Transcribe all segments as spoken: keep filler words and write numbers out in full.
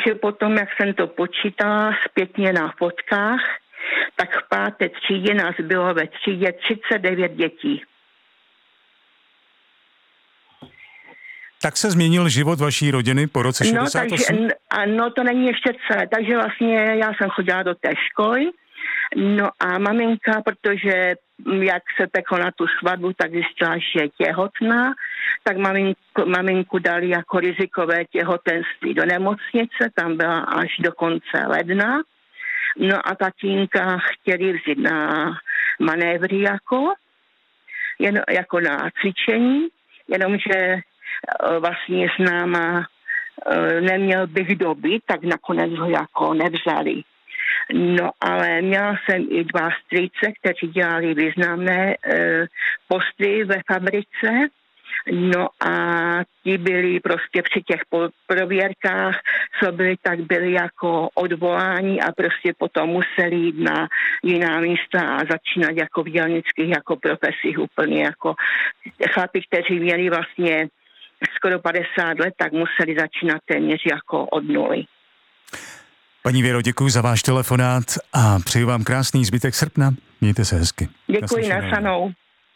Takže potom, jak jsem to počítala zpětně na fotkách, tak v páté třídě nás bylo ve třídě třicet devět dětí. Tak se změnil život vaší rodiny po roce šedesát osm? No, takže, ano, to není ještě celé. Takže vlastně já jsem chodila do té školy, no a maminka, protože jak se peklo na tu svatbu, tak zjistila, že je těhotná, tak maminku, maminku dali jako rizikové těhotenství do nemocnice, tam byla až do konce ledna. No a tatínka chtěli vzít na manévry jako, jen, jako na cvičení, jenomže vlastně s náma neměl bych doby, tak nakonec ho jako nevzali. No ale měla jsem i dva strýce, kteří dělali významné e, posty ve fabrice. No a ti byli prostě při těch prověrkách, co byli, tak byli jako odvolání a prostě potom museli jít na jiná místa a začínat jako v dělnických jako profesích úplně jako chlapi, kteří měli vlastně skoro padesát let, tak museli začínat téměř jako od nuly. Paní Věro, děkuji za váš telefonát a přeju vám krásný zbytek srpna. Mějte se hezky. Děkuji, naslyšenou.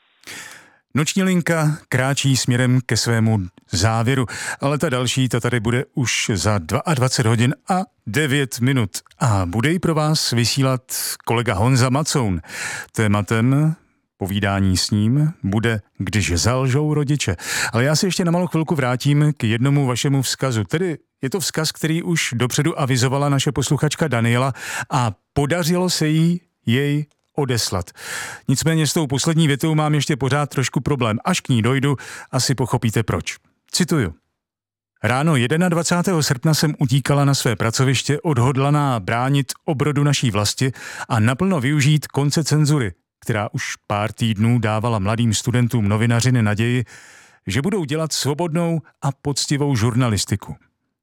Noční linka kráčí směrem ke svému závěru, ale ta další, ta tady bude už za dvacet dva hodin a devět minut. A bude ji pro vás vysílat kolega Honza Macoun. Tématem povídání s ním bude, když zalžou rodiče. Ale já se ještě na malou chvilku vrátím k jednomu vašemu vzkazu. Tedy je to vzkaz, který už dopředu avizovala naše posluchačka Daniela a podařilo se jí jej odeslat. Nicméně s tou poslední větou mám ještě pořád trošku problém. Až k ní dojdu, asi pochopíte proč. Cituju. Ráno dvacátého prvního srpna jsem utíkala na své pracoviště odhodlaná bránit obrodu naší vlasti a naplno využít konce cenzury, která už pár týdnů dávala mladým studentům novinařiny naději, že budou dělat svobodnou a poctivou žurnalistiku.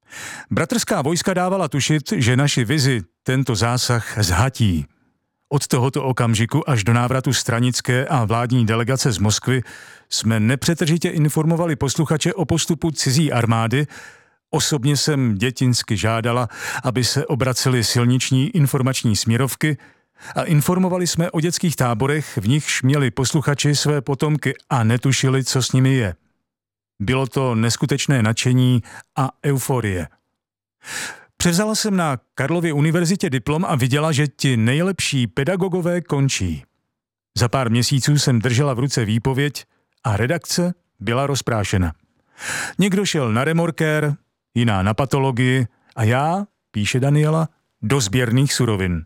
Bratrská vojska dávala tušit, že naši vizi tento zásah zhatí. Od tohoto okamžiku až do návratu stranické a vládní delegace z Moskvy jsme nepřetržitě informovali posluchače o postupu cizí armády. Osobně jsem dětinsky žádala, aby se obracely silniční informační směrovky a informovali jsme o dětských táborech, v nichž měli posluchači své potomky a netušili, co s nimi je. Bylo to neskutečné nadšení a euforie. Převzala jsem na Karlově univerzitě diplom a viděla, že ti nejlepší pedagogové končí. Za pár měsíců jsem držela v ruce výpověď a redakce byla rozprášena. Někdo šel na remorkér, jiná na patologii a já, píše Daniela, do sběrných surovin.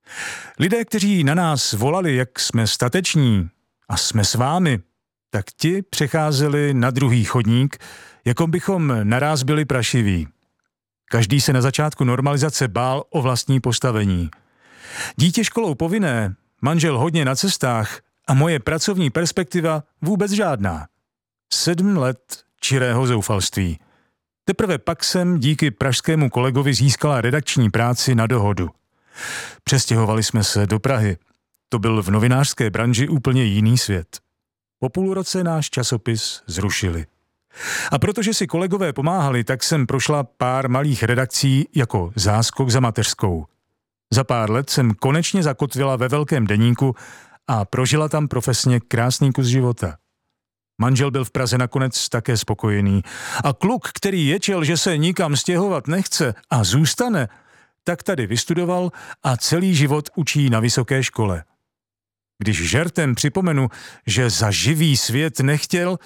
Lidé, kteří na nás volali, jak jsme stateční a jsme s vámi, tak ti přecházeli na druhý chodník, jako bychom naráz byli prašiví. Každý se na začátku normalizace bál o vlastní postavení. Dítě školou povinné, manžel hodně na cestách a moje pracovní perspektiva vůbec žádná. Sedm let čirého zoufalství. Teprve pak jsem díky pražskému kolegovi získala redakční práci na dohodu. Přestěhovali jsme se do Prahy. To byl v novinářské branži úplně jiný svět. Po půl roce náš časopis zrušili. A protože si kolegové pomáhali, tak jsem prošla pár malých redakcí jako záskok za mateřskou. Za pár let jsem konečně zakotvila ve velkém deníku a prožila tam profesně krásný kus života. Manžel byl v Praze nakonec také spokojený a kluk, který ječel, že se nikam stěhovat nechce a zůstane, tak tady vystudoval a celý život učí na vysoké škole. Když žertem připomenu, že za živý svět nechtěl,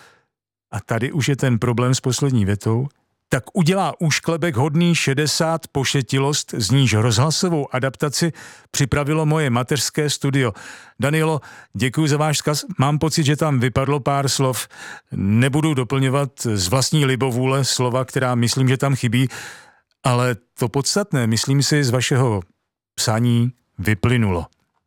a tady už je ten problém s poslední větou, tak udělá úšklebek hodný šedesát pošetilost, z níž rozhlasovou adaptaci připravilo moje mateřské studio. Danielo, děkuji za váš vzkaz. Mám pocit, že tam vypadlo pár slov. Nebudu doplňovat z vlastní libovůle slova, která myslím, že tam chybí, ale to podstatné, myslím si, z vašeho psaní vyplynulo.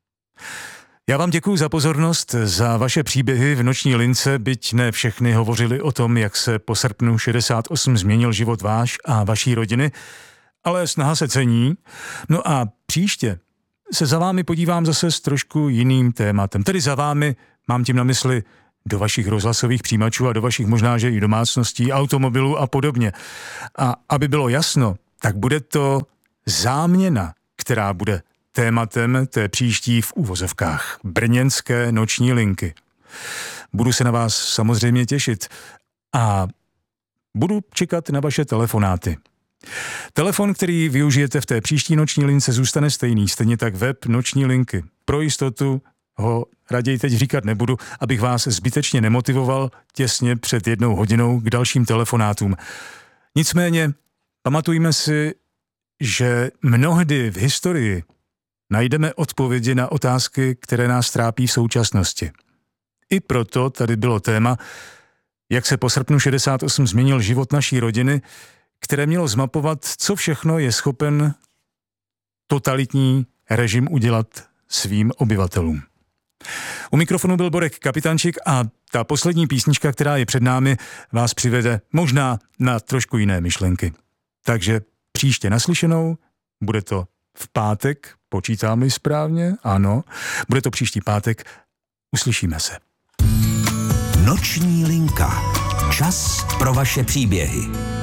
Já vám děkuji za pozornost, za vaše příběhy v noční lince, byť ne všechny hovořili o tom, jak se po srpnu šedesát osm změnil život váš a vaší rodiny, ale snaha se cení. No a příště se za vámi podívám zase s trošku jiným tématem. Tedy za vámi, mám tím na mysli do vašich rozhlasových přijímačů a do vašich možná, že i domácností, automobilů a podobně. A aby bylo jasno, tak bude to záměna, která bude tématem té příští v úvozovkách brněnské noční linky. Budu se na vás samozřejmě těšit a budu čekat na vaše telefonáty. Telefon, který využijete v té příští noční lince, zůstane stejný, stejně tak web noční linky. Pro jistotu ho raději teď říkat nebudu, abych vás zbytečně nemotivoval těsně před jednou hodinou k dalším telefonátům. Nicméně pamatujme si, že mnohdy v historii najdeme odpovědi na otázky, které nás trápí v současnosti. I proto tady bylo téma, jak se po srpnu šedesát osm změnil život naší rodiny, které mělo zmapovat, co všechno je schopen totalitní režim udělat svým obyvatelům. U mikrofonu byl Borek Kapitančík a ta poslední písnička, která je před námi, vás přivede možná na trošku jiné myšlenky. Takže příště naslyšenou, bude to v pátek, počítám-li správně, ano, bude to příští pátek, uslyšíme se. Noční linka. Čas pro vaše příběhy.